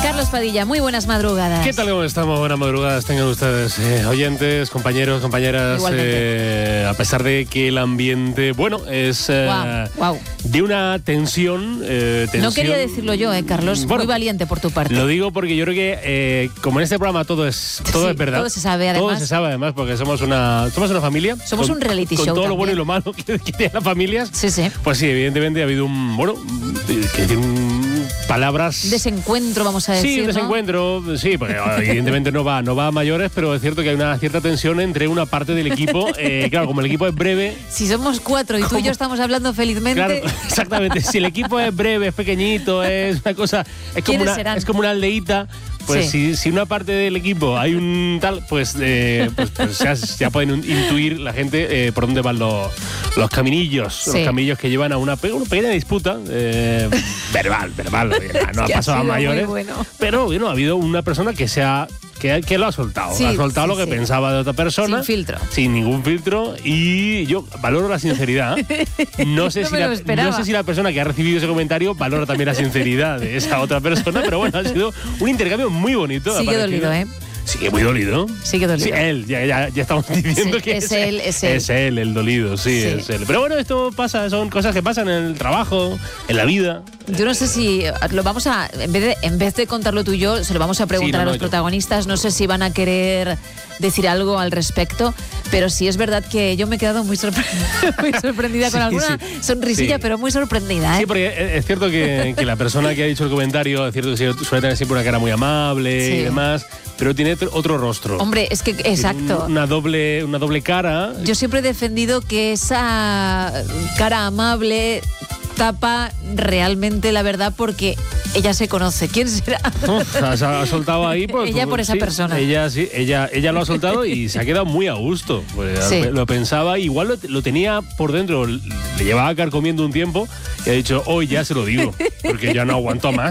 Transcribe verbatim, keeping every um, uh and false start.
Carlos Padilla, muy buenas madrugadas. ¿Qué tal? ¿Cómo estamos? Buenas madrugadas tengan ustedes, eh, oyentes, compañeros, compañeras. Eh, a pesar de que el ambiente, bueno, es eh, wow, wow. de una tensión, eh, tensión. No quería decirlo yo, eh, Carlos. Bueno, muy valiente por tu parte. Lo digo porque yo creo que, eh, como en este programa todo es todo sí, es verdad. Todo se sabe, además. Todo se sabe, además, porque somos una, somos una familia. Somos con, un reality con show todo también. lo bueno y lo malo que, que tienen las familias. Sí, sí. Pues sí, evidentemente ha habido un, bueno, que tiene palabras... Desencuentro, vamos a decir, Sí, un ¿no? desencuentro, sí, porque evidentemente no va, no va a mayores, pero es cierto que hay una cierta tensión entre una parte del equipo. Eh, claro, como el equipo es breve... Si somos cuatro y tú y yo estamos hablando felizmente... Claro, exactamente. Si el equipo es breve, es pequeñito, es una cosa... Es como una, serán? es como una aldeíta. Pues sí. si, si una parte del equipo hay un tal, pues, eh, pues, pues ya, ya pueden intuir la gente eh, por dónde van los, los caminillos, sí. los caminillos que llevan a una, una pequeña disputa eh, verbal, verbal. No ha pasado a mayores, bueno. Pero bueno, ha habido una persona que se ha Que, que lo ha soltado, sí, ha soltado sí, lo que sí. pensaba de otra persona. Sin filtro. Sin ningún filtro. Y yo valoro la sinceridad. No sé, no si, la, no sé si la persona que ha recibido ese comentario valora también la sinceridad de esa otra persona, pero bueno, ha sido un intercambio muy bonito. Sigue dolido, ¿eh? Sigue muy dolido. Sigue dolido. Sí, él, ya, ya, ya estamos diciendo sí, que es, es él, es él. Es él, el dolido, sí, sí, es él. Pero bueno, esto pasa, son cosas que pasan en el trabajo, en la vida. Yo no sé si lo vamos a, en vez de, en vez de contarlo tú y yo, se lo vamos a preguntar sí, no, no, a los yo. protagonistas. No sé si van a querer decir algo al respecto, pero sí es verdad que yo me he quedado muy, sorpre muy sorprendida sí, con alguna sí. sonrisilla, sí. pero muy sorprendida. ¿eh? Sí, porque es cierto que, que la persona que ha dicho el comentario, es cierto que suele tener siempre una cara muy amable sí. y demás, pero tiene otro rostro. Hombre, es que, exacto. Una doble, una doble cara. Yo siempre he defendido que esa cara amable tapa realmente la verdad porque ella se conoce. ¿Quién será? Uf, ha, ha soltado ahí pues, ella por esa sí, persona. Ella sí, ella, ella lo ha soltado y se ha quedado muy a gusto. Pues, sí. Lo pensaba, igual lo, lo tenía por dentro, le llevaba carcomiendo un tiempo y ha dicho, hoy ya se lo digo, porque ya no aguanto más.